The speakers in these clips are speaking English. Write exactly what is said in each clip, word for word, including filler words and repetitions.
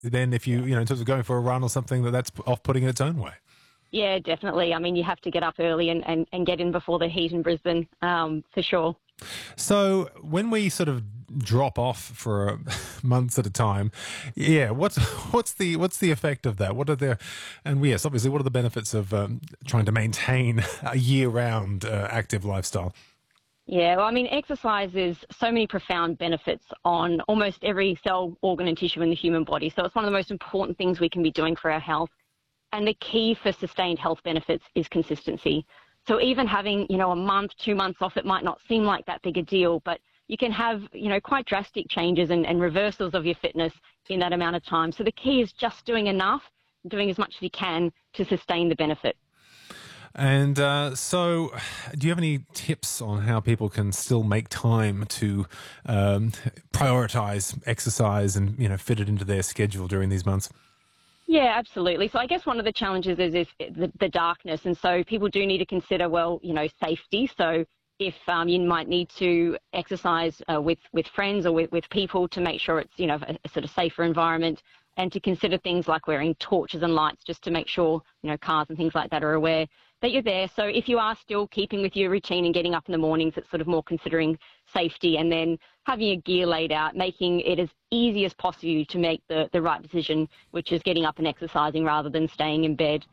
then if you, you know, in terms of going for a run or something, that that's off-putting in its own way. Yeah, definitely. I mean, you have to get up early and, and, and get in before the heat in Brisbane, um, for sure. So when we sort of drop off for months at a time, yeah, what's what's the what's the effect of that? What are the, and yes, obviously, what are the benefits of um, trying to maintain a year-round uh, active lifestyle? Yeah, well, I mean, exercise is so many profound benefits on almost every cell, organ and tissue in the human body. So it's one of the most important things we can be doing for our health. And the key for sustained health benefits is consistency. So even having, you know, a month, two months off, it might not seem like that big a deal, but you can have, you know, quite drastic changes and, and reversals of your fitness in that amount of time. So the key is just doing enough, doing as much as you can to sustain the benefit. And uh, so, do you have any tips on how people can still make time to um, prioritize exercise and, you know, fit it into their schedule during these months? Yeah, absolutely. So I guess one of the challenges is, is the, the darkness. And so people do need to consider, well, you know, safety. So if um, you might need to exercise uh, with, with friends or with, with people to make sure it's, you know, a, a sort of safer environment, and to consider things like wearing torches and lights just to make sure, you know, cars and things like that are aware that you're there. So if you are still keeping with your routine and getting up in the mornings, it's sort of more considering safety, and then having your gear laid out, making it as easy as possible to make the, the right decision, which is getting up and exercising rather than staying in bed.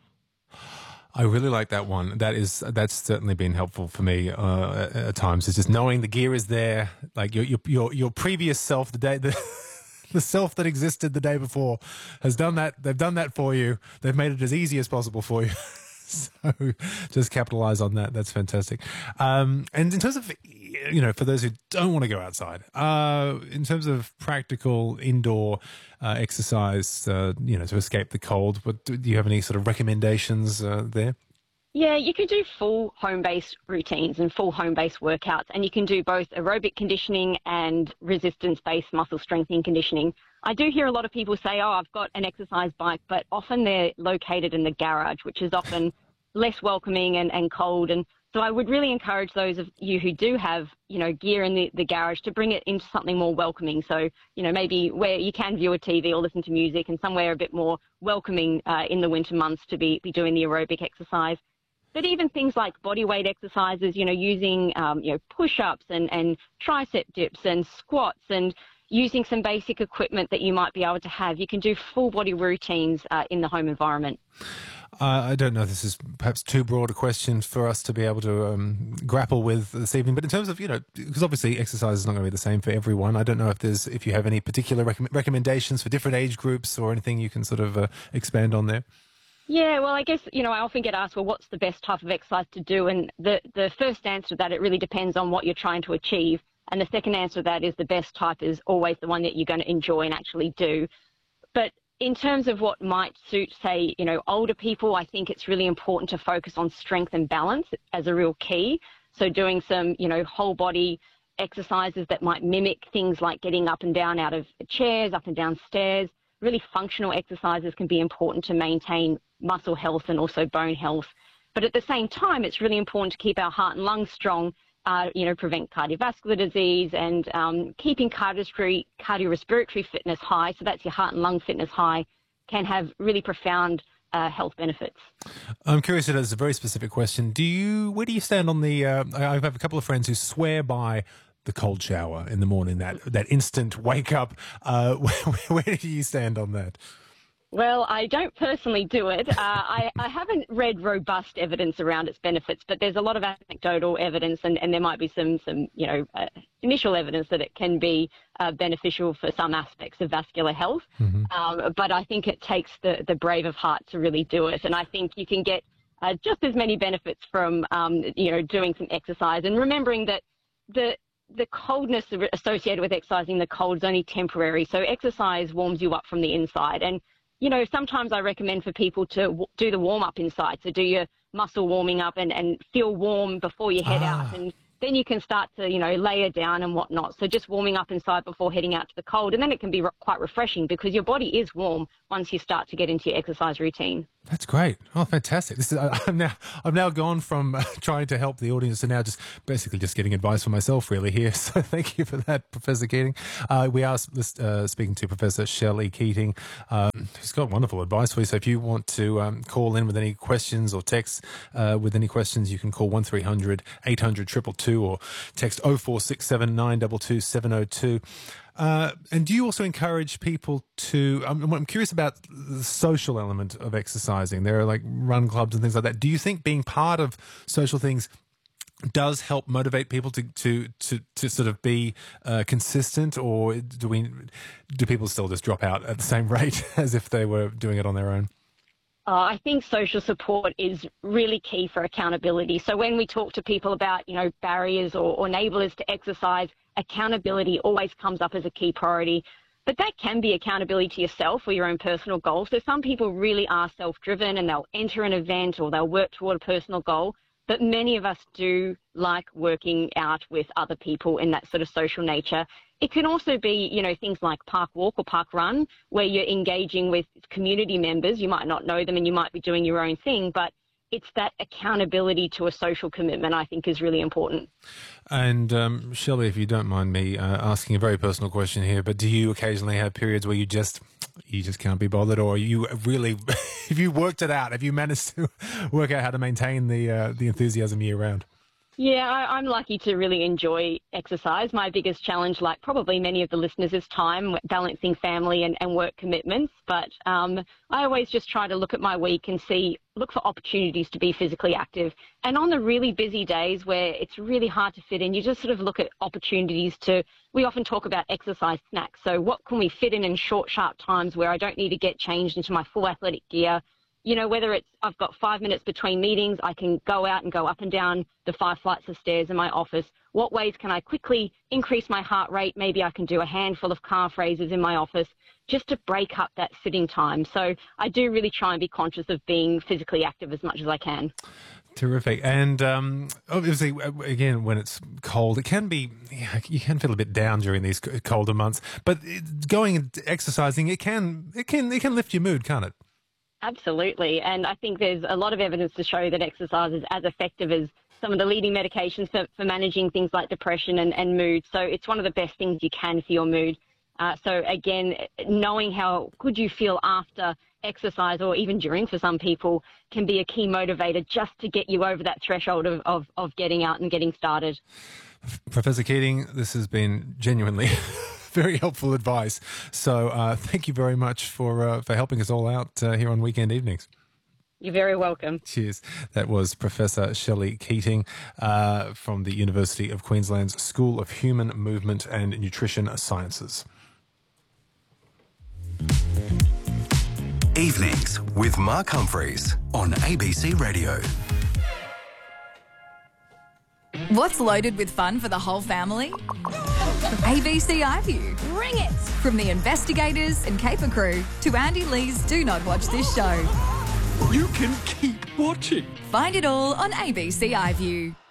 I really like that one. That is, that's certainly been helpful for me uh, at, at times. It's just knowing the gear is there, like your your your, your previous self, the day the. The self that existed the day before has done that. They've done that for you. They've made it as easy as possible for you. So just capitalize on that. That's fantastic. Um, and in terms of, you know, for those who don't want to go outside, uh, in terms of practical indoor uh, exercise, uh, you know, to escape the cold, what, do you have any sort of recommendations uh, there? Yeah, you can do full home-based routines and full home-based workouts, and you can do both aerobic conditioning and resistance-based muscle strengthening conditioning. I do hear a lot of people say, oh, I've got an exercise bike, but often they're located in the garage, which is often less welcoming and, and cold. And so I would really encourage those of you who do have, you know, gear in the, the garage to bring it into something more welcoming. So, you know, maybe where you can view a T V or listen to music, and somewhere a bit more welcoming uh, in the winter months to be, be doing the aerobic exercise. But even things like body weight exercises, you know, using, um, you know, push-ups and, and tricep dips and squats, and using some basic equipment that you might be able to have. You can do full body routines uh, in the home environment. Uh, I don't know if this is perhaps too broad a question for us to be able to um, grapple with this evening, but in terms of, you know, because obviously exercise is not going to be the same for everyone. I don't know if there's, if you have any particular rec- recommendations for different age groups or anything you can sort of uh, expand on there. Yeah, well, I guess, you know, I often get asked, well, what's the best type of exercise to do? And the, the first answer to that, it really depends on what you're trying to achieve. And the second answer to that is the best type is always the one that you're going to enjoy and actually do. But in terms of what might suit, say, you know, older people, I think it's really important to focus on strength and balance as a real key. So doing some, you know, whole body exercises that might mimic things like getting up and down out of chairs, up and down stairs. Really functional exercises can be important to maintain muscle health and also bone health. But at the same time, it's really important to keep our heart and lungs strong, uh, you know, prevent cardiovascular disease, and um, keeping cardiorespiratory, cardiorespiratory fitness high, so that's your heart and lung fitness high, can have really profound uh, health benefits. I'm curious, it is a very specific question. Do you, where do you stand on the, uh, I have a couple of friends who swear by the cold shower in the morning, that, that instant wake up. Uh, where, where do you stand on that? Well, I don't personally do it. Uh, I, I haven't read robust evidence around its benefits, but there's a lot of anecdotal evidence, and, and there might be some, some you know, uh, initial evidence that it can be uh, beneficial for some aspects of vascular health. Mm-hmm. Um, but I think it takes the, the brave of heart to really do it. And I think you can get uh, just as many benefits from, um, you know, doing some exercise, and remembering that the the coldness associated with exercising, the cold is only temporary. So exercise warms you up from the inside. And you know, sometimes I recommend for people to w- do the warm-up inside. So do your muscle warming up and, and feel warm before you head ah. out. And then you can start to, you know, layer down and whatnot. So just warming up inside before heading out to the cold. And then it can be re- quite refreshing, because your body is warm once you start to get into your exercise routine. That's great. Oh, fantastic. This is, I, I'm now, I've now gone from uh, trying to help the audience to now just basically just getting advice for myself really here. So thank you for that, Professor Keating. Uh, we are uh, speaking to Professor Shelley Keating, um, who's got wonderful advice for you. So if you want to um, call in with any questions or text uh, with any questions, you can call one three hundred eight hundred two two two or text oh four six seven nine two two seven oh two. Uh, and do you also encourage people to, I'm, I'm curious about the social element of exercising. There are like run clubs and things like that. Do you think being part of social things does help motivate people to, to, to, to sort of be uh, consistent, or do we, do people still just drop out at the same rate as if they were doing it on their own? Uh, I think social support is really key for accountability. So when we talk to people about, you know, barriers or, or enablers to exercise, accountability always comes up as a key priority. But that can be accountability to yourself or your own personal goals. So some people really are self-driven and they'll enter an event or they'll work toward a personal goal. But many of us do like working out with other people in that sort of social nature. It can also be, you know, things like park walk or park run, where you're engaging with community members. You might not know them and you might be doing your own thing, but it's that accountability to a social commitment I think is really important. And um, Shelley, if you don't mind me uh, asking a very personal question here, but do you occasionally have periods where you just you just can't be bothered, or you really, if you worked it out, have you managed to work out how to maintain the uh, the enthusiasm year round? Yeah, I, I'm lucky to really enjoy exercise. My biggest challenge, like probably many of the listeners, is time, balancing family and, and work commitments. But um, I always just try to look at my week and see, look for opportunities to be physically active. And on the really busy days where it's really hard to fit in, you just sort of look at opportunities to, we often talk about exercise snacks. So what can we fit in in short, sharp times where I don't need to get changed into my full athletic gear? You know, whether it's I've got five minutes between meetings, I can go out and go up and down the five flights of stairs in my office. What ways can I quickly increase my heart rate? Maybe I can do a handful of calf raises in my office just to break up that sitting time. So I do really try and be conscious of being physically active as much as I can. Terrific. And um, obviously, again, when it's cold, it can be, you can feel a bit down during these colder months. But going and exercising, it can, it can, it can lift your mood, can't it? Absolutely. And I think there's a lot of evidence to show that exercise is as effective as some of the leading medications for, for managing things like depression and, and mood. So it's one of the best things you can for your mood. Uh, so again, knowing how good you feel after exercise, or even during for some people, can be a key motivator just to get you over that threshold of, of, of getting out and getting started. Professor Keating, this has been genuinely very helpful advice. So uh, thank you very much for uh, for helping us all out uh, here on Weekend Evenings. You're very welcome. Cheers. That was Professor Shelley Keating uh, from the University of Queensland's School of Human Movement and Nutrition Sciences. Evenings with Mark Humphreys on A B C Radio. What's loaded with fun for the whole family? A B C iView. Bring it! From the investigators and caper crew to Andy Lee's Do Not Watch This Show. You can keep watching. Find it all on A B C iView.